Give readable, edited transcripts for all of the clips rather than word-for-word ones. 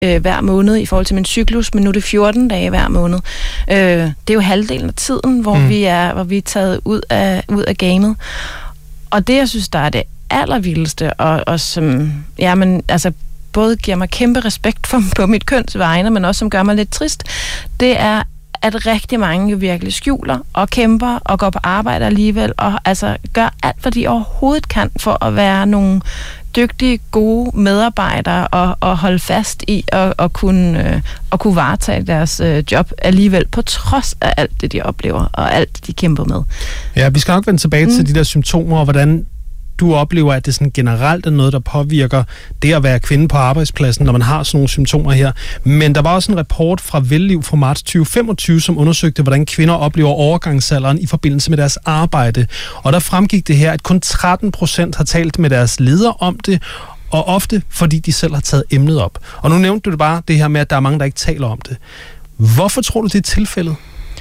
hver måned i forhold til min cyklus, men nu er det 14 dage hver måned. Det er jo halvdelen af tiden, hvor vi er taget ud af gamet. Og det, jeg synes, der er det allervildeste, og som, både giver mig kæmpe respekt på mit køns vegne, men også som gør mig lidt trist, det er, at rigtig mange jo virkelig skjuler og kæmper og går på arbejde alligevel, og altså gør alt, hvad de overhovedet kan for at være nogle dygtige, gode medarbejdere og holde fast i at kunne varetage deres job alligevel, på trods af alt det, de oplever og alt det, de kæmper med. Ja, vi skal nok vende tilbage til de der symptomer, og hvordan du oplever, at det sådan generelt er noget, der påvirker det at være kvinde på arbejdspladsen, når man har sådan nogle symptomer her. Men der var også en rapport fra Velliv fra marts 2025, som undersøgte, hvordan kvinder oplever overgangsalderen i forbindelse med deres arbejde. Og der fremgik det her, at kun 13% har talt med deres leder om det, og ofte fordi de selv har taget emnet op. Og nu nævnte du det bare, det her med, at der er mange, der ikke taler om det. Hvorfor tror du, det er tilfældet?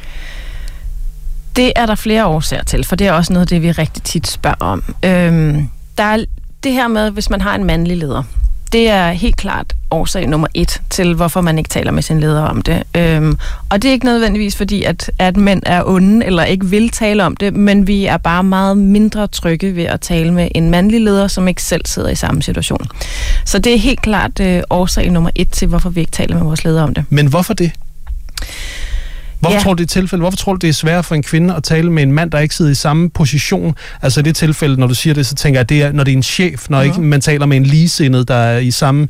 Det er der flere årsager til, for det er også noget af det, vi rigtig tit spørger om. Der er det her med, hvis man har en mandlig leder. Det er helt klart årsag nummer 1 til, hvorfor man ikke taler med sin leder om det. Og det er ikke nødvendigvis fordi, at mænd er onde eller ikke vil tale om det, men vi er bare meget mindre trygge ved at tale med en mandlig leder, som ikke selv sidder i samme situation. Så det er helt klart årsag nummer 1 til, hvorfor vi ikke taler med vores leder om det. Men hvorfor det? Hvorfor tror du, det er tilfælde? Hvorfor tror du, det er svært for en kvinde at tale med en mand, der ikke sidder i samme position? Altså i det tilfælde, når du siger det, så tænker jeg, at det er, når det er en chef, når ikke man taler med en ligesindet, der er i samme,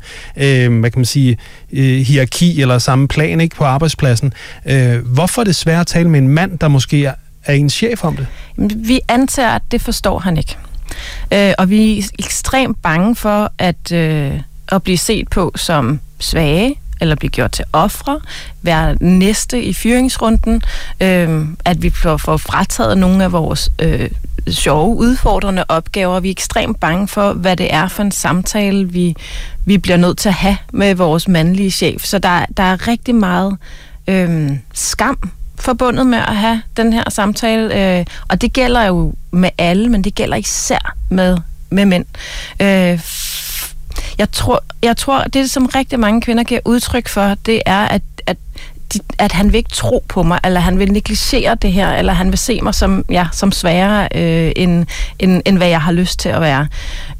hierarki eller samme plan, ikke, på arbejdspladsen. Hvorfor er det svært at tale med en mand, der måske er en chef om det? Vi antager, at det forstår han ikke. Og vi er ekstremt bange for at blive set på som svage, eller blive gjort til ofre, være næste i fyringsrunden, at vi får frataget nogle af vores sjove, udfordrende opgaver. Vi er ekstremt bange for, hvad det er for en samtale, vi bliver nødt til at have med vores mandlige chef. Så der er rigtig meget skam forbundet med at have den her samtale, og det gælder jo med alle, men det gælder især med mænd. Jeg tror, det som rigtig mange kvinder giver udtryk for, det er, at han vil ikke tro på mig, eller han vil negligere det her, eller han vil se mig som sværere, end hvad jeg har lyst til at være.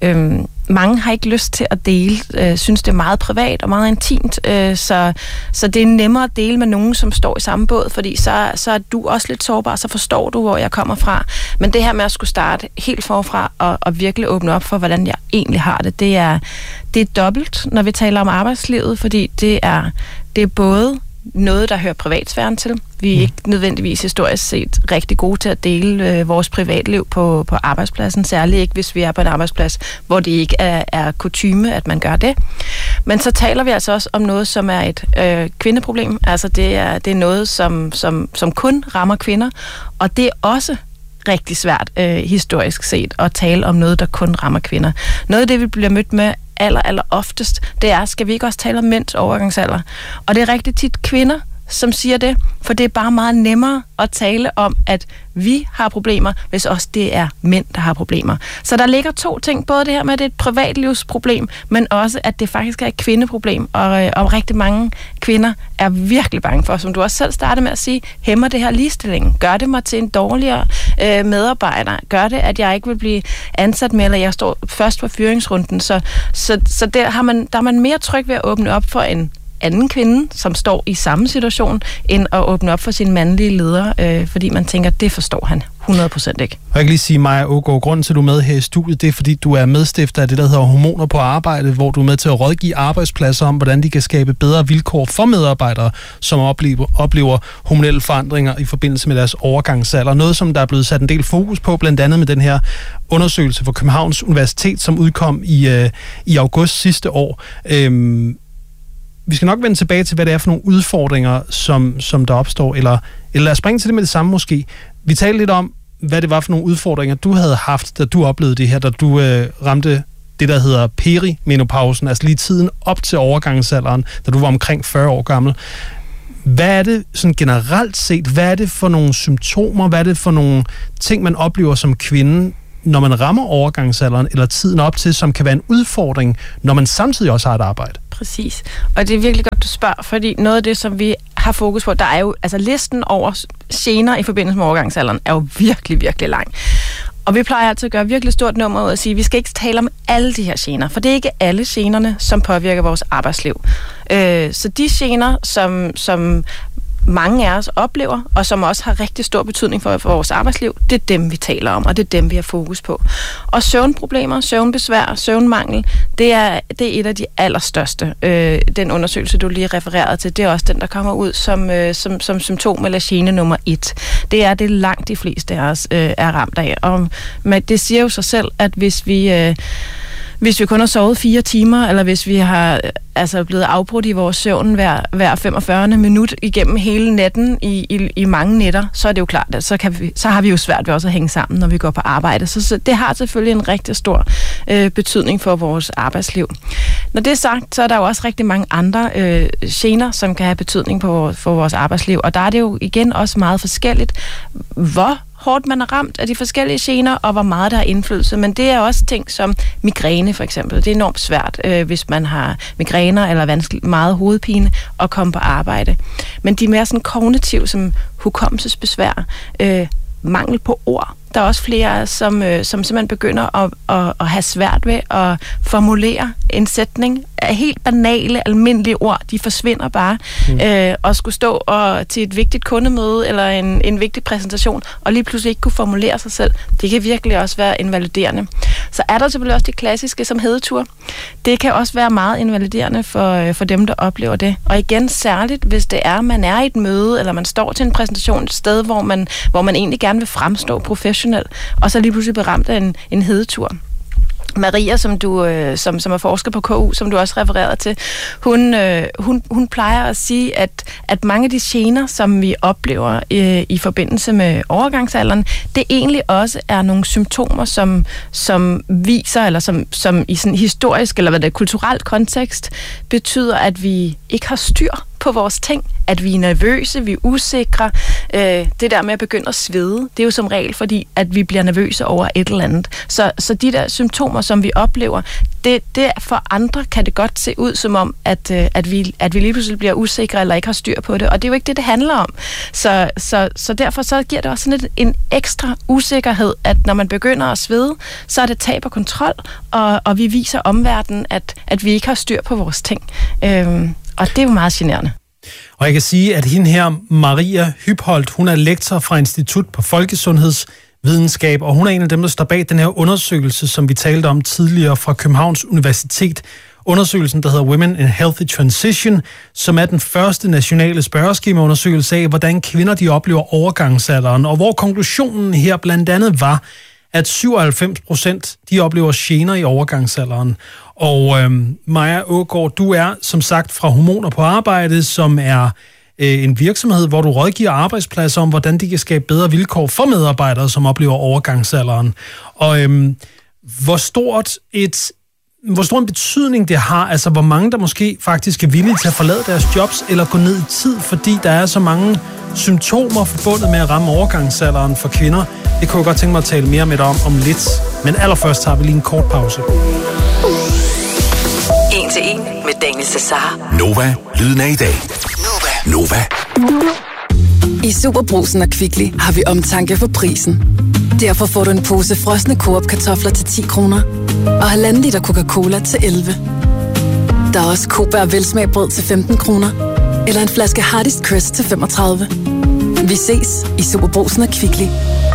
Mange har ikke lyst til at dele, synes det er meget privat og meget intimt, så det er nemmere at dele med nogen, som står i samme båd, fordi så er du også lidt sårbar, så forstår du, hvor jeg kommer fra. Men det her med at skulle starte helt forfra og virkelig åbne op for, hvordan jeg egentlig har det, det er dobbelt, når vi taler om arbejdslivet, fordi det er både noget, der hører privatsfæren til. Vi er ikke nødvendigvis historisk set rigtig gode til at dele vores privatliv på arbejdspladsen, særligt ikke, hvis vi er på en arbejdsplads, hvor det ikke er kutyme, at man gør det. Men så taler vi altså også om noget, som er et kvindeproblem. Altså det er noget, som kun rammer kvinder, og det er også rigtig svært historisk set at tale om noget, der kun rammer kvinder. Noget af det, vi bliver mødt med aller oftest, det er, skal vi ikke også tale om mænds overgangsalder? Og det er rigtig tit kvinder, som siger det, for det er bare meget nemmere at tale om, at vi har problemer, hvis også det er mænd, der har problemer. Så der ligger 2 ting, både det her med, at det er et privatlivsproblem, men også, at det faktisk er et kvindeproblem, og rigtig mange kvinder er virkelig bange for, som du også selv startede med at sige, hæmmer det her ligestilling? Gør det mig til en dårligere medarbejder? Gør det, at jeg ikke vil blive ansat med, eller jeg står først på fyringsrunden? Så der er man mere tryg ved at åbne op for en anden kvinde, som står i samme situation, end at åbne op for sin mandlige leder, fordi man tænker, det forstår han 100% ikke. Og jeg kan lige sige, Maja Aagaard, grunden til, at du er med her i studiet, det er, fordi du er medstifter af det, der hedder Hormoner på Arbejde, hvor du er med til at rådgive arbejdspladser om, hvordan de kan skabe bedre vilkår for medarbejdere, som oplever hormonelle forandringer i forbindelse med deres overgangsalder. Noget, som der er blevet sat en del fokus på, blandt andet med den her undersøgelse fra Københavns Universitet, som udkom i august sidste år. Vi skal nok vende tilbage til, hvad det er for nogle udfordringer, som der opstår, eller lad os springe til det med det samme måske. Vi talte lidt om, hvad det var for nogle udfordringer, du havde haft, da du oplevede det her, da du ramte det, der hedder perimenopausen, altså lige tiden op til overgangsalderen, da du var omkring 40 år gammel. Hvad er det sådan generelt set? Hvad er det for nogle symptomer? Hvad er det for nogle ting, man oplever som kvinde, når man rammer overgangsalderen, eller tiden op til, som kan være en udfordring, når man samtidig også har et arbejde? Præcis. Og det er virkelig godt, du spørger, fordi noget af det, som vi har fokus på, der er jo, altså listen over gener i forbindelse med overgangsalderen, er jo virkelig, virkelig lang. Og vi plejer altid at gøre virkelig stort nummer ud at sige, at vi skal ikke tale om alle de her gener, for det er ikke alle generne, som påvirker vores arbejdsliv. Så de gener, som mange af os oplever, og som også har rigtig stor betydning for vores arbejdsliv, det er dem, vi taler om, og det er dem, vi har fokus på. Og søvnproblemer, søvnbesvær, søvnmangel, det er et af de allerstørste. Den undersøgelse, du lige refererede til, det er også den, der kommer ud som symptom eller gene nummer 1. Det er det langt de fleste af os er ramt af. Og det siger jo sig selv, at hvis vi kun har sovet 4 timer, eller hvis vi har blevet afbrudt i vores søvn hver 45. minut igennem hele natten i mange nætter, så er det jo klart, at så har vi jo svært ved også at hænge sammen, når vi går på arbejde. Så det har selvfølgelig en rigtig stor betydning for vores arbejdsliv. Når det er sagt, så er der jo også rigtig mange andre gener, som kan have betydning for vores arbejdsliv, og der er det jo igen også meget forskelligt, hvor hårdt man er ramt af de forskellige gener, og hvor meget der har indflydelse. Men det er også ting som migræne for eksempel. Det er enormt svært, hvis man har migræner eller meget hovedpine, at komme på arbejde. Men de er mere sådan kognitive, som hukommelsesbesvær, mangel på ord. Der er også flere, som simpelthen begynder at have svært ved at formulere en sætning af helt banale, almindelige ord. De forsvinder bare. Og skulle stå til et vigtigt kundemøde eller en vigtig præsentation, og lige pludselig ikke kunne formulere sig selv. Det kan virkelig også være invaliderende. Så er der selvfølgelig også de klassiske som hedetur. Det kan også være meget invaliderende for dem, der oplever det. Og igen, særligt hvis det er, man er i et møde, eller man står til en præsentation et sted, hvor man egentlig gerne vil fremstå professionelt, og så lige pludselig beramt af en hedetur. Maria, som er forsker på KU, som du også refererede til, hun plejer at sige, at mange af de gener, som vi oplever i forbindelse med overgangsalderen, det egentlig også er nogle symptomer, som viser, eller som i sådan historisk eller kulturelt kontekst, betyder, at vi ikke har styr på vores ting, at vi er nervøse, vi er usikre. Det der med at begynde at svede, det er jo som regel, fordi at vi bliver nervøse over et eller andet. Så de der symptomer, som vi oplever, det for andre kan det godt se ud som om, at vi lige pludselig bliver usikre eller ikke har styr på det, og det er jo ikke det handler om. Så derfor så giver det også sådan en ekstra usikkerhed, at når man begynder at svede, så er det tab af kontrol, og vi viser omverdenen, at vi ikke har styr på vores ting. Og det er jo meget generende. Og jeg kan sige, at hende her, Maria Hübholt, hun er lektor fra Institut på Folkesundhedsvidenskab, og hun er en af dem, der står bag den her undersøgelse, som vi talte om tidligere fra Københavns Universitet. Undersøgelsen, der hedder Women in Healthy Transition, som er den første nationale spørgeskemaundersøgelse af, hvordan kvinder de oplever overgangsalderen, og hvor konklusionen her blandt andet var, at 97% de oplever gener i overgangsalderen. Og Maja Aagaard, du er som sagt fra Hormoner på Arbejde, som er en virksomhed, hvor du rådgiver arbejdspladser om, hvordan de kan skabe bedre vilkår for medarbejdere, som oplever overgangsalderen. Og hvor stor en betydning det har, altså hvor mange der måske faktisk er villige til at forlade deres jobs eller gå ned i tid, fordi der er så mange symptomer forbundet med at ramme overgangsalderen for kvinder. Det kunne jeg godt tænke mig at tale mere med dig om lidt. Men allerførst tager vi lige en kort pause. 1 til 1 med Daniel Cesar. Nova, lyden af i dag. Nova. I Superbrugsen og Kvickly har vi omtanke for prisen. Derfor får du en pose frosne Coop-kartofler til 10 kroner og 1,5 liter Coca-Cola til 11. Der er også Coop velsmagbrød til 15 kroner eller en flaske Hardest Crest til 35. Vi ses i Superbrugsen og Kvickly.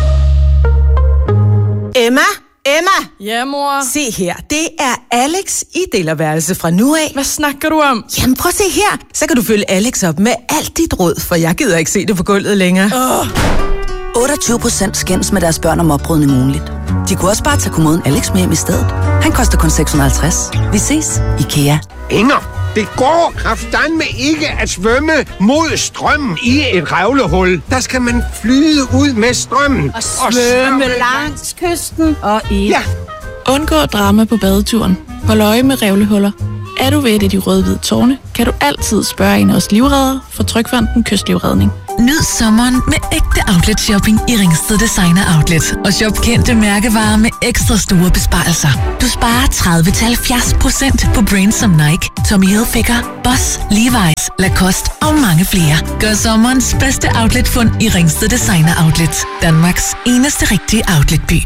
Emma? Ja, mor? Se her, det er Alex i delerværelse fra nu af. Hvad snakker du om? Jamen prøv at se her, så kan du følge Alex op med alt dit råd, for jeg gider ikke se det på gulvet længere. 28% skændes med deres børn om oprydning ugenligt. De kunne også bare tage kommoden Alex med hjem i stedet. Han koster kun 650. Vi ses, IKEA. Inger, det går kraftedeme ikke at svømme mod strømmen i et revlehul. Der skal man flyde ud med strømmen. Og svømme langs kysten og i... Ja. Undgå drama på badeturen. Hold øje med revlehuller. Er du ved et af de røde-hvide tårne, kan du altid spørge en af os livreddere fra Trygfonden Kystlivredning. Nyd sommeren med ægte outlet shopping i Ringsted Designer Outlet. Og shop kendte mærkevarer med ekstra store besparelser. Du sparer 30-70% på brands som Nike, Tommy Hilfiger, Boss, Levi's, Lacoste og mange flere. Gør sommerens bedste outletfund i Ringsted Designer Outlet. Danmarks eneste rigtige outletby.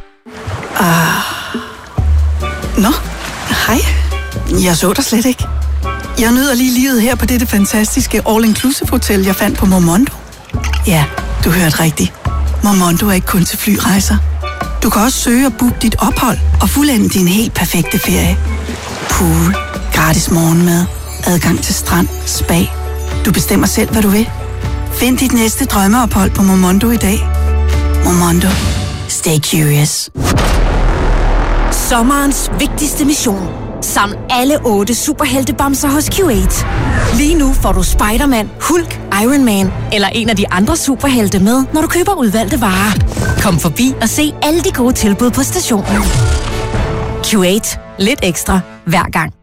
Nå, hej. Jeg så dig slet ikke. Jeg nyder lige livet her på dette fantastiske all-inclusive hotel, jeg fandt på Momondo. Ja, du hørte rigtigt. Momondo er ikke kun til flyrejser. Du kan også søge og booke dit ophold og fuldende din helt perfekte ferie. Pool, gratis morgenmad, adgang til strand, spa. Du bestemmer selv, hvad du vil. Find dit næste drømmeophold på Momondo i dag. Momondo. Stay curious. Sommerens vigtigste mission. Saml alle 8 superheltebamser hos Q8. Lige nu får du Spider-Man, Hulk, Iron Man eller en af de andre superhelte med, når du køber udvalgte varer. Kom forbi og se alle de gode tilbud på stationen. Q8. Lidt ekstra hver gang.